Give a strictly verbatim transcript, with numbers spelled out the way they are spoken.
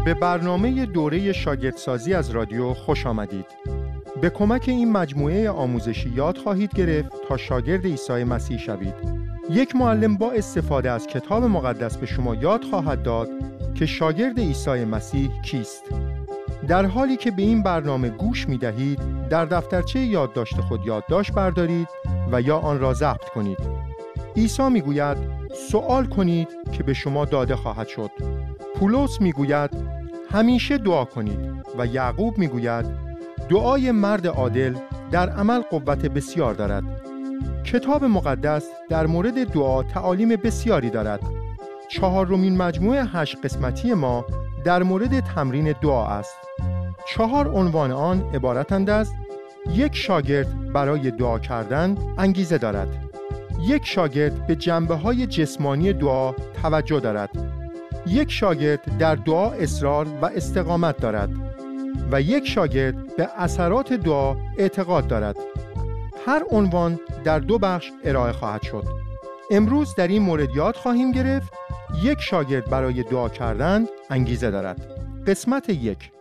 به برنامه دوره شاگردسازی از رادیو خوش آمدید. به کمک این مجموعه آموزشی یاد خواهید گرفت تا شاگرد عیسی مسیح شوید. یک معلم با استفاده از کتاب مقدس به شما یاد خواهد داد که شاگرد عیسی مسیح کیست. در حالی که به این برنامه گوش می دهید، در دفترچه یادداشت خود یادداشت بردارید و یا آن را ضبط کنید. عیسی می گوید سوال کنید که به شما داده خواهد شد. پولس می گوید همیشه دعا کنید و یعقوب می گوید دعای مرد عادل در عمل قوت بسیار دارد. کتاب مقدس در مورد دعا تعالیم بسیاری دارد. چهارمین مجموعه هشت قسمتی ما در مورد تمرین دعا است. چهار عنوان آن عبارتند از: یک شاگرد برای دعا کردن انگیزه دارد، یک شاگرد به جنبه‌های جسمانی دعا توجه دارد، یک شاگرد در دعا اصرار و استقامت دارد و یک شاگرد به اثرات دعا اعتقاد دارد. هر عنوان در دو بخش ارائه خواهد شد. امروز در این مورد یاد خواهیم گرفت یک شاگرد برای دعا کردن انگیزه دارد. قسمت یک: